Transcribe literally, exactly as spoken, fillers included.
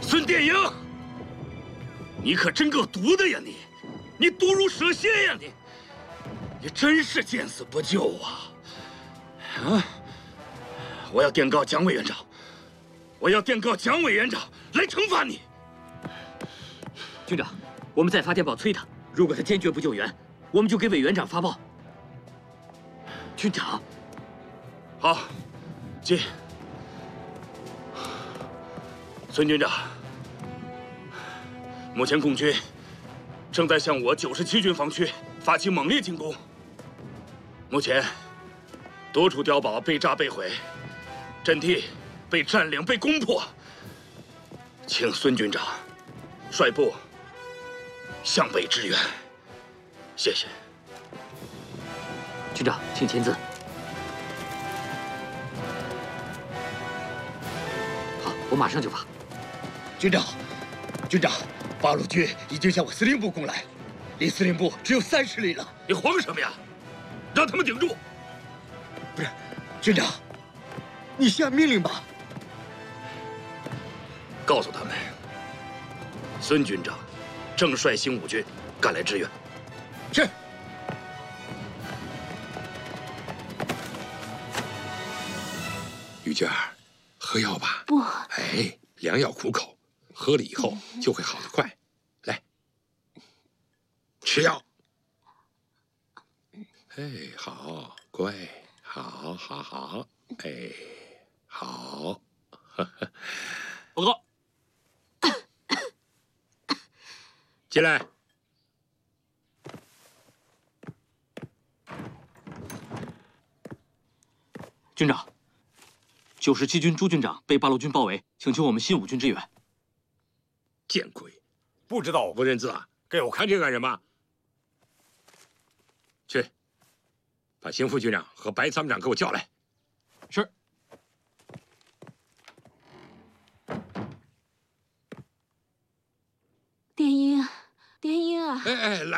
孙殿英，你可真够毒的呀你！你毒如蛇蝎呀你！你真是见死不救啊！啊！我要电告蒋委员长，我要电告蒋委员长来惩罚你。 军长，我们再发电报催他，如果他坚决不救援，我们就给委员长发报。军长， 好，接。孙军长，目前共军正在向我九十七军防区发起猛烈进攻。目前，多处碉堡被炸被毁，阵地被占领被攻破。请孙军长率部向北支援，谢谢。 军长，请签字。好，我马上就发。 军长，军长，八路军已经向我司令部攻来，离司令部只有三十里了。 你慌什么呀？让他们顶住！ 不是，军长，你下命令吧。 告诉他们，孙军长正率新五军赶来支援。 是。 玉娟儿，喝药吧。 不。 哎，良药苦口，喝了以后就会好得快。来，吃药。哎，好，乖，好，好，好，哎，好。 报告。 进来。 军长，九十七军朱军长被八路军包围，请求我们新五军支援。 见鬼！ 不知道， 不认字啊？ 给我看。 看这干什么？去，把邢副军长和白参谋长给我叫来。 是。 殿英，殿英啊！ 哎哎，来。